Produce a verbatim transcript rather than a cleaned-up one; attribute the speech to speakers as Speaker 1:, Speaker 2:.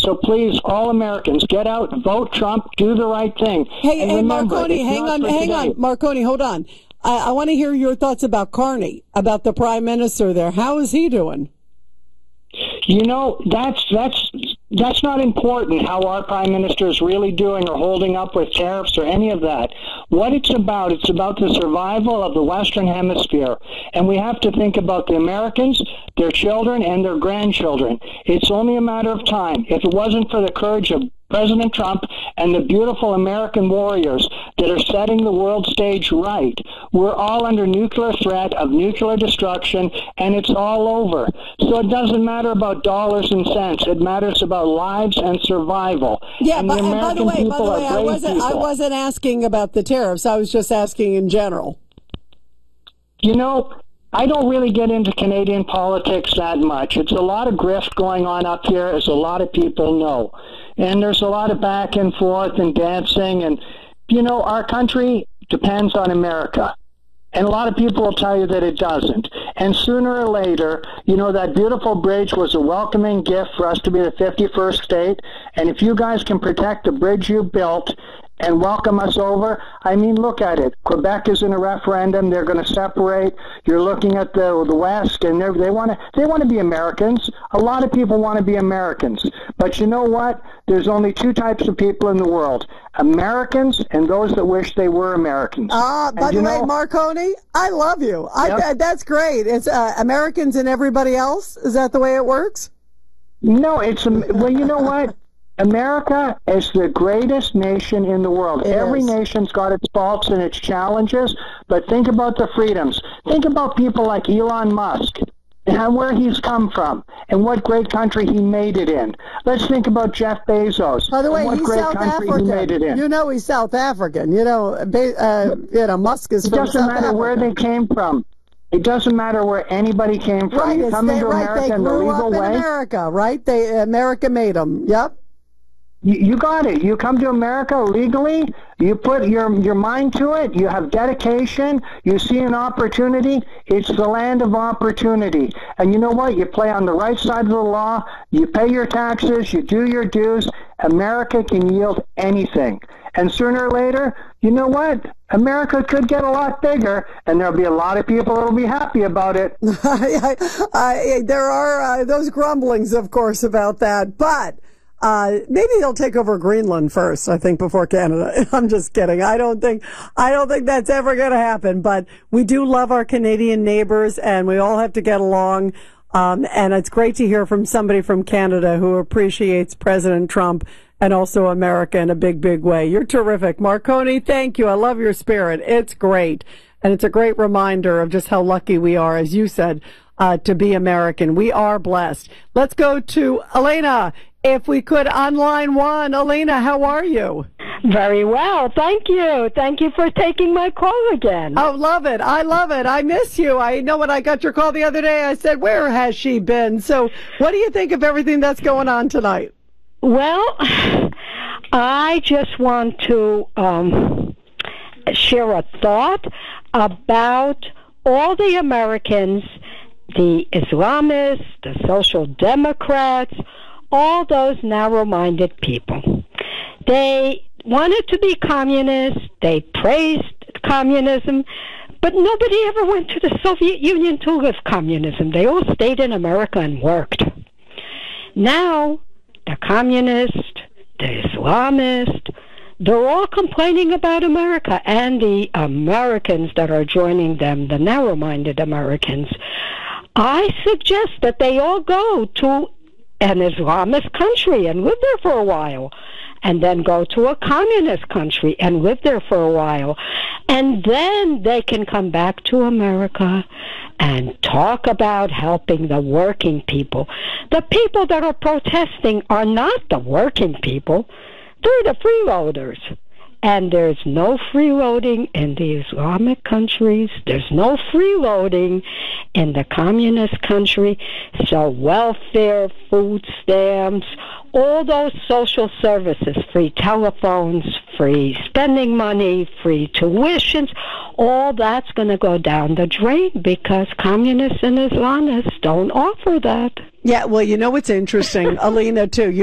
Speaker 1: So please, all Americans, get out, vote Trump, do the right thing.
Speaker 2: Hey,
Speaker 1: and
Speaker 2: hey,
Speaker 1: remember,
Speaker 2: Marconi, hang on, hang
Speaker 1: today.
Speaker 2: on. Marconi, hold on. I, I want to hear your thoughts about Carney, about the prime minister there. How is he doing?
Speaker 1: You know, that's that's that's not important how our prime minister is really doing or holding up with tariffs or any of that. What it's about, it's about the survival of the Western Hemisphere. And we have to think about the Americans, their children, and their grandchildren. It's only a matter of time. If it wasn't for the courage of President Trump and the beautiful American warriors that are setting the world stage right, we're all under nuclear threat of nuclear destruction, and it's all over. So it doesn't matter about dollars and cents. It matters about lives and survival.
Speaker 2: Yeah,
Speaker 1: and
Speaker 2: but,
Speaker 1: the
Speaker 2: and by the
Speaker 1: American
Speaker 2: way, by
Speaker 1: people
Speaker 2: the way,
Speaker 1: are
Speaker 2: I
Speaker 1: brave
Speaker 2: wasn't, I
Speaker 1: people.
Speaker 2: wasn't asking about the tariffs. I was just asking in general.
Speaker 1: You know, I don't really get into Canadian politics that much. It's a lot of grift going on up here, as a lot of people know. And there's a lot of back and forth and dancing. And, you know, our country depends on America. And a lot of people will tell you that it doesn't. And sooner or later, you know, that beautiful bridge was a welcoming gift for us to be the fifty-first state. And if you guys can protect the bridge you built and welcome us over, I mean, look at it. Quebec is in a referendum. They're going to separate. You're looking at the the West, and they they want to they want to be Americans. A lot of people want to be Americans. But you know what? There's only two types of people in the world: Americans and those that wish they were Americans.
Speaker 2: Ah, uh, by
Speaker 1: and
Speaker 2: the way,
Speaker 1: know,
Speaker 2: Marconi, I love you. I,
Speaker 1: yep.
Speaker 2: uh, that's great. It's uh, Americans and everybody else. Is that the way it works?
Speaker 1: No, it's well. You know what? America is the greatest nation in the world.
Speaker 2: It
Speaker 1: Every
Speaker 2: is.
Speaker 1: nation's got its faults and its challenges, but think about the freedoms. Think about people like Elon Musk and how, where he's come from and what great country he made it in. Let's think about Jeff Bezos.
Speaker 2: By the way,
Speaker 1: and what
Speaker 2: he's
Speaker 1: great
Speaker 2: South
Speaker 1: country
Speaker 2: African.
Speaker 1: he made it in.
Speaker 2: You know he's South African. You know, uh, you know Musk is
Speaker 1: It
Speaker 2: from
Speaker 1: doesn't
Speaker 2: South
Speaker 1: matter
Speaker 2: Africa.
Speaker 1: where they came from. It doesn't matter where anybody came from.
Speaker 2: Right,
Speaker 1: You
Speaker 2: it's
Speaker 1: come
Speaker 2: they,
Speaker 1: into
Speaker 2: right,
Speaker 1: America
Speaker 2: they
Speaker 1: in the
Speaker 2: grew
Speaker 1: legal
Speaker 2: up in
Speaker 1: way.
Speaker 2: America, right? They America made them. Yep.
Speaker 1: You, you got it. You come to America legally, you put your your mind to it, you have dedication, you see an opportunity. It's the land of opportunity. And you know what? You play on the right side of the law, you pay your taxes, you do your dues. America can yield anything. And sooner or later, you know what? America could get a lot bigger, and there'll be a lot of people that'll be happy about it.
Speaker 2: I, I, I, there are uh, those grumblings, of course, about that, but Uh, maybe they'll take over Greenland first, I think, before Canada. I'm just kidding. I don't think, I don't think that's ever going to happen, but we do love our Canadian neighbors and we all have to get along. Um, and it's great to hear from somebody from Canada who appreciates President Trump and also America in a big, big way. You're terrific. Marconi, thank you. I love your spirit. It's great. And it's a great reminder of just how lucky we are, as you said, uh, to be American. We are blessed. Let's go to Elena. If we could, on line one. Elena, how are you?
Speaker 3: Very well. Thank you. Thank you for taking my call again.
Speaker 2: Oh, love it. I love it. I miss you. I know when I got your call the other day, I said, where has she been? So what do you think of everything that's going on tonight?
Speaker 3: Well, I just want to um, share a thought about all the Americans, the Islamists, the Social Democrats, all those narrow-minded people. They wanted to be communists. They praised communism. But nobody ever went to the Soviet Union to live communism. They all stayed in America and worked. Now, the communists, the Islamists, they're all complaining about America, and the Americans that are joining them, the narrow-minded Americans. I suggest that they all go to an Islamist country and live there for a while, and then go to a communist country and live there for a while, and then they can come back to America and talk about helping the working people. The people that are protesting are not the working people. They're the freeloaders. And there's no freeloading in the Islamic countries. There's no freeloading in the communist country. So welfare, food stamps, all those social services, free telephones, free spending money, free tuitions, all that's going to go down the drain because communists and Islamists don't offer that.
Speaker 2: Yeah, well, you know what's interesting, Alina, too.